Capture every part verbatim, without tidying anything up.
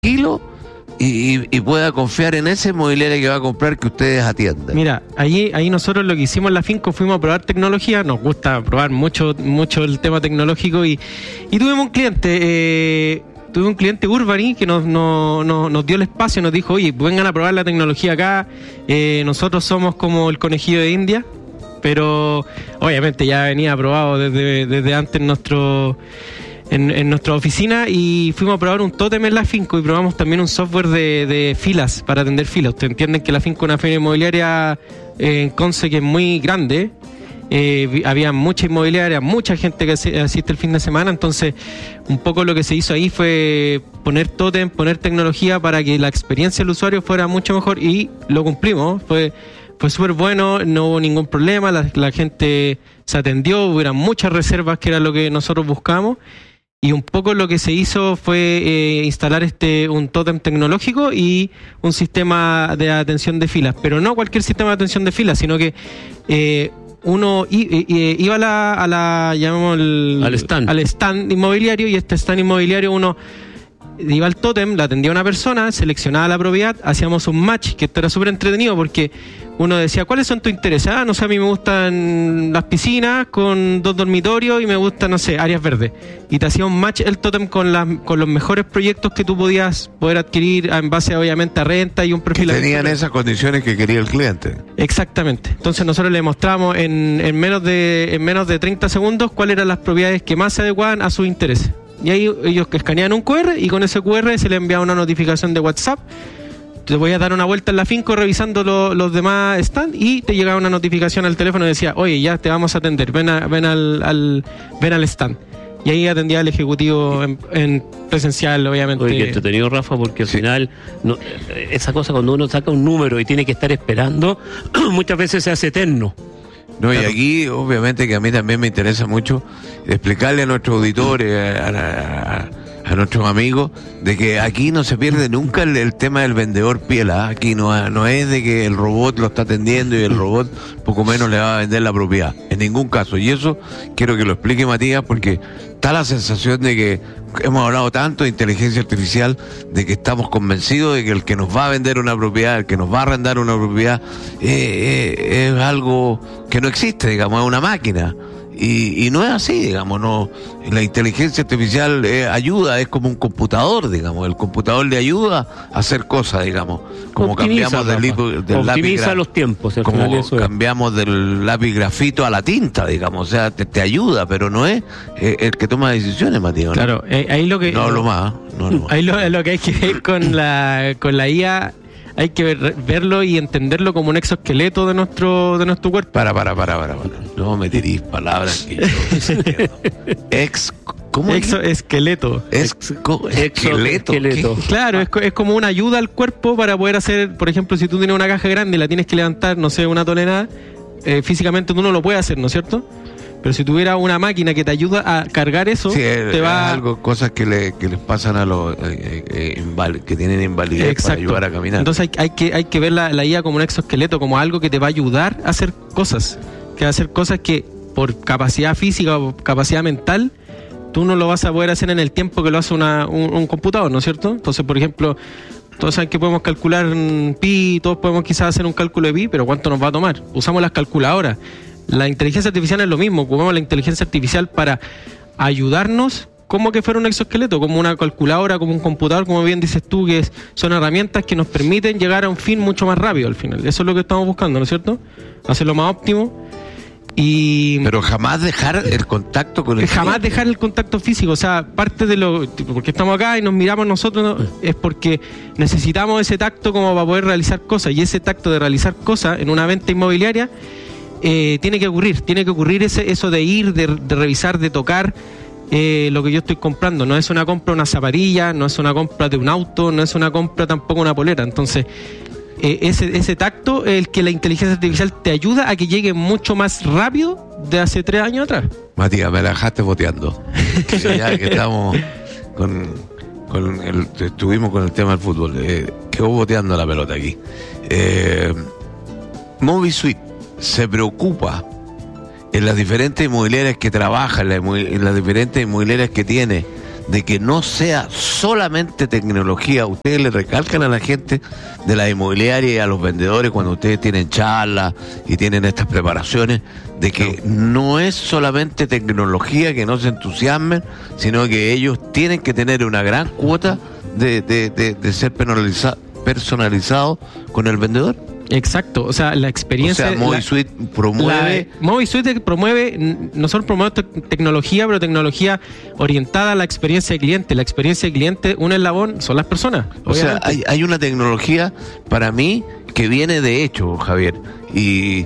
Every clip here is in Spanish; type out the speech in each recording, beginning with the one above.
tranquilo y, y, y pueda confiar en esa inmobiliaria que va a comprar que ustedes atiendan. Mira, ahí, ahí nosotros lo que hicimos en la Finco fuimos a probar tecnología, nos gusta probar mucho, mucho el tema tecnológico y, y tuvimos un cliente, eh, tuve un cliente Urbani que nos, nos, nos, nos dio el espacio, nos dijo, oye, vengan a probar la tecnología acá, eh, nosotros somos como el conejillo de India, pero obviamente ya venía aprobado desde, desde antes nuestro... En, en nuestra oficina y fuimos a probar un tótem en la Finco y probamos también un software de, de filas para atender filas. Ustedes entienden que la Finco es una feria inmobiliaria eh, en Conce que es muy grande. Eh, había mucha inmobiliaria, mucha gente que asiste el fin de semana, entonces un poco lo que se hizo ahí fue poner tótem, poner tecnología para que la experiencia del usuario fuera mucho mejor y lo cumplimos. Fue Fue súper bueno, no hubo ningún problema, la, la gente se atendió, hubo muchas reservas que era lo que nosotros buscábamos. Y un poco lo que se hizo fue eh, instalar este un tótem tecnológico y un sistema de atención de filas, pero no cualquier sistema de atención de filas, sino que eh, uno i, i, iba a la, a la llamamos el, al stand. al stand inmobiliario y este stand inmobiliario uno iba al tótem, la atendía una persona, seleccionaba la propiedad, hacíamos un match, que esto era súper entretenido porque uno decía, ¿cuáles son tus intereses? Ah, no sé, a mí me gustan las piscinas con dos dormitorios y me gustan, no sé, áreas verdes. Y te hacía un match el tótem con, las, con los mejores proyectos que tú podías poder adquirir en base, obviamente, a renta y un perfil... Que tenían esas condiciones que quería el cliente. Exactamente. Entonces nosotros le mostramos en, en, menos de, en menos de treinta segundos cuáles eran las propiedades que más se adecuaban a sus intereses. Y ahí ellos que escaneaban un cu erre y con ese cu erre se le enviaba una notificación de WhatsApp. Te voy a dar una vuelta en la Finco revisando lo, los demás stands y te llegaba una notificación al teléfono y decía, oye, ya te vamos a atender, ven, a, ven, al, al, ven al stand. Y ahí atendía al ejecutivo en, en presencial, obviamente. Oye, qué entretenido, Rafa, porque al sí. final no, esa cosa cuando uno saca un número y tiene que estar esperando, muchas veces se hace eterno. No, claro. Y aquí, obviamente, que a mí también me interesa mucho explicarle a nuestros auditores, a, a, a nuestros amigos, de que aquí no se pierde nunca el, el tema del vendedor piela. Aquí no, no es de que el robot lo está atendiendo y el robot poco menos le va a vender la propiedad. En ningún caso. Y eso quiero que lo explique Matías, porque está la sensación de que hemos hablado tanto de inteligencia artificial, de que estamos convencidos de que el que nos va a vender una propiedad, el que nos va a arrendar una propiedad, eh, eh, es algo que no existe, digamos, es una máquina. Y, y no es así, digamos, no. La inteligencia artificial eh, ayuda, es como un computador, digamos. El computador le ayuda a hacer cosas, digamos. Como optimiza, cambiamos del, lipo, del lápiz. Optimiza los tiempos, al como final eso cambiamos es. del lápiz grafito a la tinta, digamos. O sea, te, te ayuda, pero no es eh, el que toma decisiones, Matías, ¿no? Claro, eh, ahí lo que. No hablo más, no hablo más. Ahí lo, lo que hay que ver con la, con la I A. Hay que ver, verlo y entenderlo como un exoesqueleto de nuestro de nuestro cuerpo. Para, para, para, para, para. No me tirís palabras que yo no entiendo. Ex, ¿cómo? Exoesqueleto. Exo, esqueleto. esqueleto. Claro, es, es como una ayuda al cuerpo para poder hacer, por ejemplo, si tú tienes una caja grande y la tienes que levantar, no sé, una tonelada, eh, físicamente tú no lo puedes hacer, ¿no es cierto? Pero si tuviera una máquina que te ayuda a cargar eso, sí, te es va... algo, cosas que, le, que les pasan a los eh, eh, inval- que tienen invalidez. Exacto. Para ayudar a caminar. Entonces hay, hay que hay que ver la, la I A como un exoesqueleto, como algo que te va a ayudar a hacer cosas, que a hacer cosas que por capacidad física o capacidad mental tú no lo vas a poder hacer en el tiempo que lo hace una, un, un computador, ¿no es cierto? Entonces, por ejemplo, todos saben que podemos calcular pi, todos podemos quizás hacer un cálculo de pi, pero ¿cuánto nos va a tomar? Usamos las calculadoras. La inteligencia artificial es lo mismo, ocupamos la inteligencia artificial para ayudarnos como que fuera un exoesqueleto, como una calculadora, como un computador, como bien dices tú, que es, son herramientas que nos permiten llegar a un fin mucho más rápido al final. Eso es lo que estamos buscando, ¿no es cierto? Hacerlo más óptimo. Y pero jamás dejar el contacto con el jamás cliente. dejar el contacto físico, o sea, parte de lo porque estamos acá y nos miramos nosotros, ¿no? Es porque necesitamos ese tacto como para poder realizar cosas, y ese tacto de realizar cosas en una venta inmobiliaria eh, tiene que ocurrir, tiene que ocurrir ese eso de ir, de, de revisar, de tocar eh, lo que yo estoy comprando. No es una compra de una zapatilla, no es una compra de un auto, no es una compra tampoco una polera. Entonces Eh, ese, ese tacto es el que la inteligencia artificial te ayuda a que llegue mucho más rápido de hace tres años atrás. Matías, me la dejaste boteando. Ya que estamos con, con el, estuvimos con el tema del fútbol, eh, quedó boteando la pelota aquí. Eh, Movisuite se preocupa en las diferentes inmobiliarias que trabaja, en, la, en las diferentes inmobiliarias que tiene, de que no sea solamente tecnología. Ustedes le recalcan a la gente de la inmobiliaria y a los vendedores cuando ustedes tienen charlas y tienen estas preparaciones, de que no es solamente tecnología, que no se entusiasmen, sino que ellos tienen que tener una gran cuota de, de, de, de ser penaliza, personalizados con el vendedor. Exacto, o sea, la experiencia... O sea, MobiSuite promueve... MobiSuite promueve, nosotros promovemos te tecnología, pero tecnología orientada a la experiencia del cliente. La experiencia del cliente, un eslabón, son las personas. O sea, hay, hay una tecnología, para mí, que viene de hecho, Javier, y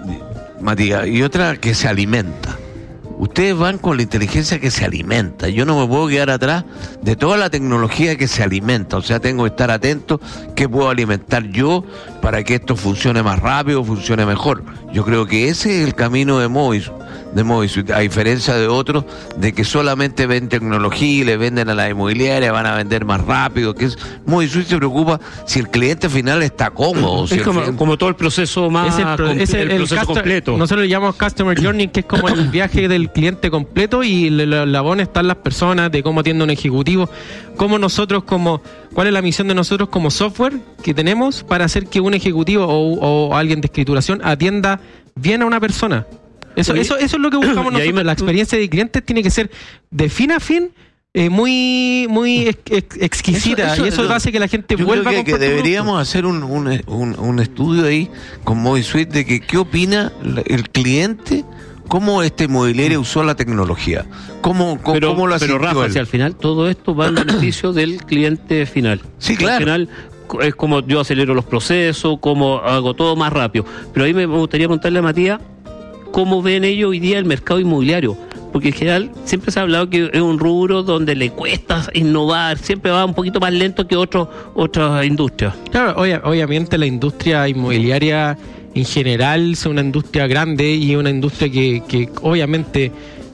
Matías, y otra que se alimenta. Ustedes van con la inteligencia que se alimenta. Yo no me puedo quedar atrás de toda la tecnología que se alimenta. O sea, tengo que estar atento qué puedo alimentar yo para que esto funcione más rápido, funcione mejor. Yo creo que ese es el camino de MobiSuite, de MobiSuite, a diferencia de otros, de que solamente ven tecnología y le venden a la inmobiliaria, van a vender más rápido. Que es, MobiSuite se preocupa si el cliente final está cómodo. Es si como, cliente... como todo el proceso más es el, pro, es el, el, el proceso el completo. Nosotros le llamamos Customer Journey, que es como el viaje del cliente completo, y el eslabón están las personas, de cómo atiende un ejecutivo, cómo nosotros como, cuál es la misión de nosotros como software que tenemos para hacer que un ejecutivo o, o alguien de escrituración atienda bien a una persona. Eso, eso, eso es lo que buscamos nosotros. Me... La experiencia de clientes tiene que ser de fin a fin eh, muy muy ex, ex, exquisita, eso, eso, y eso yo, hace que la gente yo vuelva creo a que, comprar. Que deberíamos hacer un, un, un, un estudio ahí con MobiSuite de que qué opina el cliente, cómo esta inmobiliaria usó la tecnología, cómo, cómo, pero, cómo lo pero Rafa, si al final todo esto va en beneficio del cliente final. Sí, claro. Al final es como yo acelero los procesos, como hago todo más rápido. Pero ahí me gustaría preguntarle a Matías cómo ven ellos hoy día el mercado inmobiliario, porque en general siempre se ha hablado que es un rubro donde le cuesta innovar, siempre va un poquito más lento que otros otras industrias. Claro, obviamente la industria inmobiliaria en general es una industria grande y una industria que, que obviamente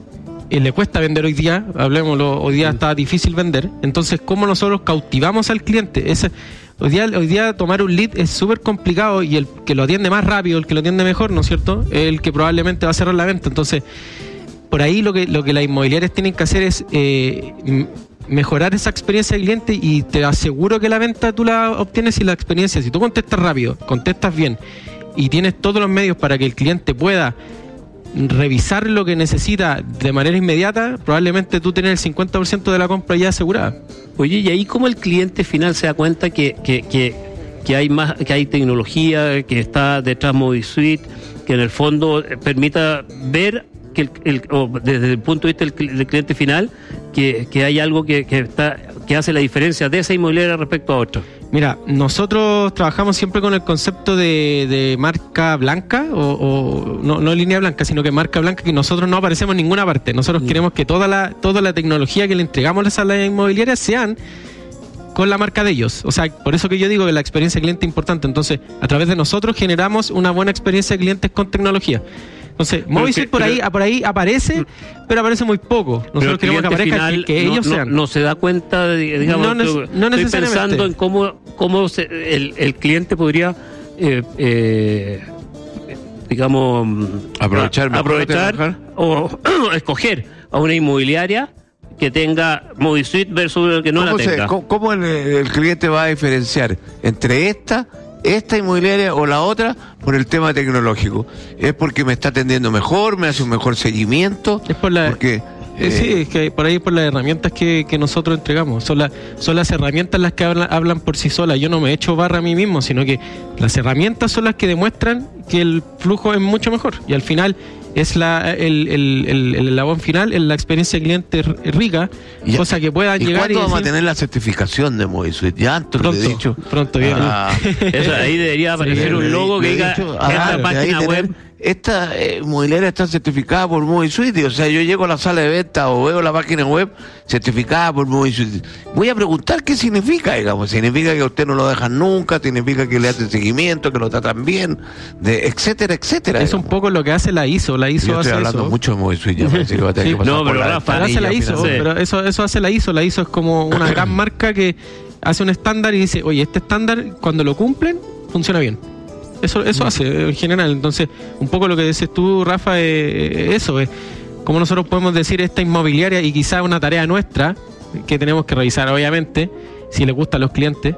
eh, le cuesta vender hoy día, hablemoslo, hoy día está difícil vender. Entonces, ¿cómo nosotros cautivamos al cliente? Ese, hoy día, hoy día tomar un lead es súper complicado, y el que lo atiende más rápido, el que lo atiende mejor, ¿no es cierto?, es el que probablemente va a cerrar la venta. Entonces, por ahí lo que, lo que las inmobiliarias tienen que hacer es eh, mejorar esa experiencia del cliente, y te aseguro que la venta tú la obtienes si la experiencia, si tú contestas rápido, contestas bien y tienes todos los medios para que el cliente pueda revisar lo que necesita de manera inmediata, probablemente tú tienes el cincuenta por ciento de la compra ya asegurada. Oye, y ahí como el cliente final se da cuenta que, que, que, que hay más, que hay tecnología, que está detrás MobiSuite, que en el fondo permita ver que el, el, o desde el punto de vista del, del cliente final, que, que hay algo que, que está que hace la diferencia de esa inmobiliaria respecto a otra. Mira, nosotros trabajamos siempre con el concepto de, de marca blanca, o, o no, no línea blanca, sino que marca blanca, que nosotros no aparecemos en ninguna parte. Nosotros mm. queremos que toda la toda la tecnología que le entregamos a las inmobiliarias sean con la marca de ellos. O sea, por eso que yo digo que la experiencia de cliente es importante. Entonces, a través de nosotros generamos una buena experiencia de clientes con tecnología. Entonces, MobiSuite por ahí, por ahí aparece, pero aparece muy poco. Nosotros queremos que aparezca final, que, que no, ellos no, sean. No se da cuenta, de, digamos, no, no, no estoy pensando en cómo, cómo se, el, el cliente podría, eh, eh, digamos, aprovechar, a, aprovechar o escoger a una inmobiliaria que tenga MobiSuite versus el que no la tenga. Se, ¿Cómo, cómo el, el cliente va a diferenciar entre esta esta inmobiliaria o la otra por el tema tecnológico? ¿Es porque me está atendiendo mejor, me hace un mejor seguimiento? Es por la... Porque, eh, sí, es que por ahí por las herramientas que, que nosotros entregamos. Son, la, son las herramientas las que hablan, hablan por sí solas. Yo no me echo barra a mí mismo, sino que las herramientas son las que demuestran que el flujo es mucho mejor. Y al final es la el, el, el, el eslabón final, es la experiencia de cliente rica, y, cosa que puedan ¿y llegar. ¿Cuándo y vamos decir, a tener la certificación de MobiSuite? Ya antes pronto, lo he dicho. Pronto viene. Ah, eso, ahí debería aparecer sí, un logo que diga dicho, esta ah, página web. Tener, esta eh, inmobiliaria está certificada por MobiSuite. O sea, yo llego a la sala de venta o veo la página web certificada por MobiSuite. Voy a preguntar qué significa, digamos. Significa que a usted no lo dejan nunca, significa que le hacen seguimiento, que lo tratan bien, de, etcétera, etcétera. Es digamos. Un poco lo que hace la I S O. La I S O yo estoy hace hablando eso. mucho de MobiSuite, ya parece que va a tener sí, que pasar no, pero por la Rafa, hace la I S O, pero eso, eso hace la I S O. La I S O es como una gran marca que hace un estándar y dice, oye, este estándar, cuando lo cumplen, funciona bien. Eso eso hace en general. Entonces, un poco lo que dices tú, Rafa, es eso, es como nosotros podemos decir esta inmobiliaria, y quizá una tarea nuestra que tenemos que revisar, obviamente, si les gustan los clientes.